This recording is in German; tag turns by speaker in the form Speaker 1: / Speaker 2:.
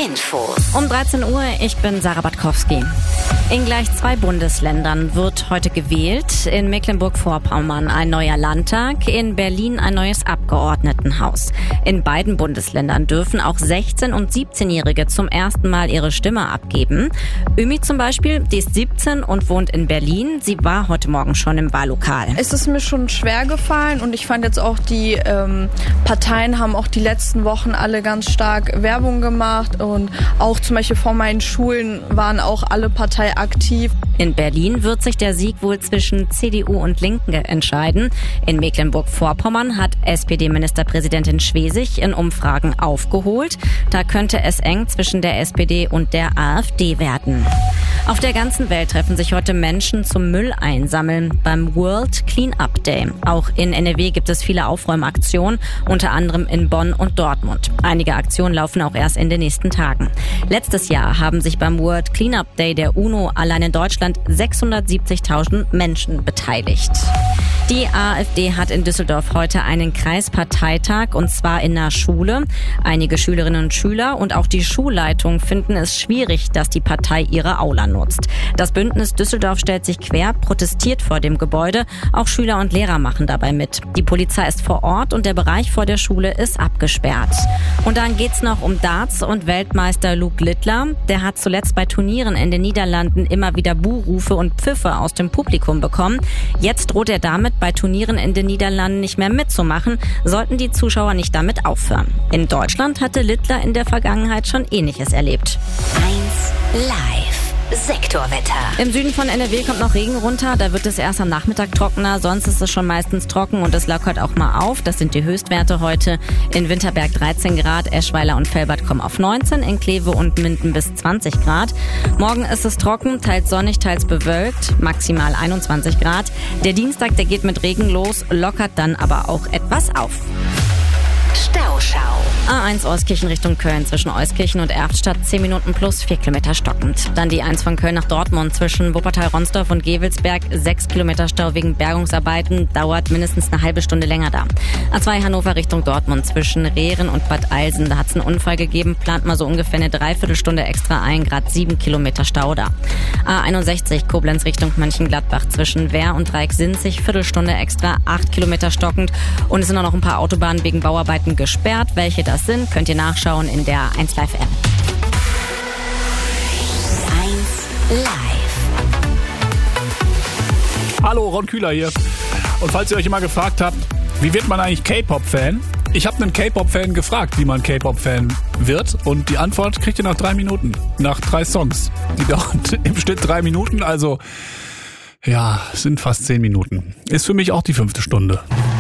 Speaker 1: Info.
Speaker 2: Um 13 Uhr, ich bin Sarah Batkowski. In gleich 2 Bundesländern wird heute gewählt. In Mecklenburg-Vorpommern ein neuer Landtag, in Berlin ein neues Abgeordnetenhaus. In beiden Bundesländern dürfen auch 16- und 17-Jährige zum ersten Mal ihre Stimme abgeben. Ümi zum Beispiel, die ist 17 und wohnt in Berlin. Sie war heute Morgen schon im Wahllokal.
Speaker 3: Es ist mir schon schwer gefallen und ich fand jetzt auch, die Parteien haben auch die letzten Wochen alle ganz stark Werbung gemacht und auch zum Beispiel vor meinen Schulen waren auch alle Parteien aktiv.
Speaker 2: In Berlin wird sich der Sieg wohl zwischen CDU und Linken entscheiden. In Mecklenburg-Vorpommern hat SPD-Ministerpräsidentin Schwesig in Umfragen aufgeholt. Da könnte es eng zwischen der SPD und der AfD werden. Auf der ganzen Welt treffen sich heute Menschen zum Müll einsammeln beim World Clean-Up Day. Auch in NRW gibt es viele Aufräumaktionen, unter anderem in Bonn und Dortmund. Einige Aktionen laufen auch erst in den nächsten Tagen. Letztes Jahr haben sich beim World Clean-Up Day der UNO allein in Deutschland 670.000 Menschen beteiligt. Die AfD hat in Düsseldorf heute einen Kreisparteitag und zwar in einer Schule. Einige Schülerinnen und Schüler und auch die Schulleitung finden es schwierig, dass die Partei ihre Aula nutzt. Das Bündnis Düsseldorf stellt sich quer, protestiert vor dem Gebäude. Auch Schüler und Lehrer machen dabei mit. Die Polizei ist vor Ort und der Bereich vor der Schule ist abgesperrt. Und dann geht's noch um Darts und Weltmeister Luke Littler. Der hat zuletzt bei Turnieren in den Niederlanden immer wieder Buhrufe und Pfiffe aus dem Publikum bekommen. Jetzt droht er damit, bei Turnieren in den Niederlanden nicht mehr mitzumachen, sollten die Zuschauer nicht damit aufhören. In Deutschland hatte Littler in der Vergangenheit schon Ähnliches erlebt.
Speaker 1: 1 Live. Sektorwetter.
Speaker 2: Im Süden von NRW kommt noch Regen runter, da wird es erst am Nachmittag trockener, sonst ist es schon meistens trocken und es lockert auch mal auf. Das sind die Höchstwerte heute. In Winterberg 13 Grad, Eschweiler und Velbert kommen auf 19, in Kleve und Minden bis 20 Grad. Morgen ist es trocken, teils sonnig, teils bewölkt, maximal 21 Grad. Der Dienstag, der geht mit Regen los, lockert dann aber auch etwas auf.
Speaker 1: Stauschau.
Speaker 2: A1 Euskirchen Richtung Köln zwischen Euskirchen und Erftstadt 10 Minuten plus 4 Kilometer stockend. Dann die 1 von Köln nach Dortmund zwischen Wuppertal-Ronsdorf und Gevelsberg 6 Kilometer Stau wegen Bergungsarbeiten, dauert mindestens eine halbe Stunde länger da. A2 Hannover Richtung Dortmund zwischen Rehren und Bad Eilsen, da hat es einen Unfall gegeben, plant mal so ungefähr eine Dreiviertelstunde extra ein, gerade 7 Kilometer Stau da. A61 Koblenz Richtung Mönchengladbach zwischen Wehr und Dreieck-Sinzig, Viertelstunde extra, 8 Kilometer stockend und es sind auch noch ein paar Autobahnen wegen Bauarbeiten gesperrt. Welche das sind, könnt ihr nachschauen in der 1 Live App.
Speaker 1: 1 Live.
Speaker 4: Hallo, Ron Kühler hier. Und falls ihr euch immer gefragt habt, wie wird man eigentlich K-Pop-Fan? Ich habe einen K-Pop-Fan gefragt, wie man K-Pop-Fan wird. Und die Antwort kriegt ihr nach 3 Minuten. Nach 3 Songs. Die dauern im Schnitt 3 Minuten, also ja, sind fast 10 Minuten. Ist für mich auch die 5. Stunde.